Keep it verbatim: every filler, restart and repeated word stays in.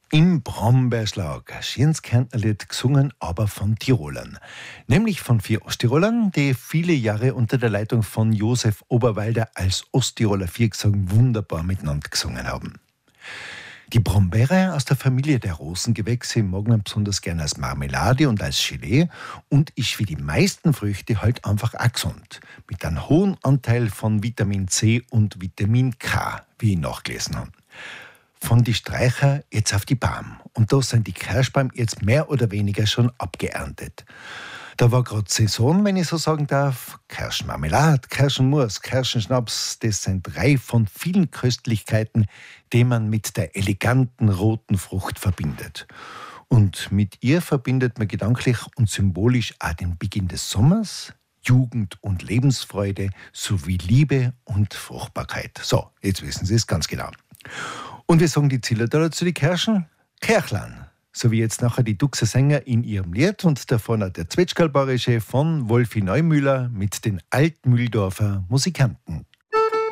Im Brombeerschlag, ein schönes Kärntnerlied, gesungen aber von Tirolern. Nämlich von vier Osttirolern, die viele Jahre unter der Leitung von Josef Oberwalder als Osttiroler Viergesang wunderbar miteinander gesungen haben. Die Brombeere aus der Familie der Rosengewächse mag man besonders gerne als Marmelade und als Gelee und ist wie die meisten Früchte halt einfach auch gesund. Mit einem hohen Anteil von Vitamin C und Vitamin K, wie ich nachgelesen habe. Von die Streicher jetzt auf die Baum. Und da sind die Kirschbäume jetzt mehr oder weniger schon abgeerntet. Da war gerade Saison, wenn ich so sagen darf. Kirschmarmelade, Kirschenmus, Kirschenschnaps, das sind drei von vielen Köstlichkeiten, die man mit der eleganten roten Frucht verbindet. Und mit ihr verbindet man gedanklich und symbolisch auch den Beginn des Sommers, Jugend und Lebensfreude sowie Liebe und Fruchtbarkeit. So, jetzt wissen Sie es ganz genau. Und wir sagen die Zillertaler zu die Kirschen, Kirchlein. So wie jetzt nachher die Duxer Sänger in ihrem Lied und davon auch der Zwetschgalbarische von Wolfi Neumüller mit den Altmühldorfer Musikanten.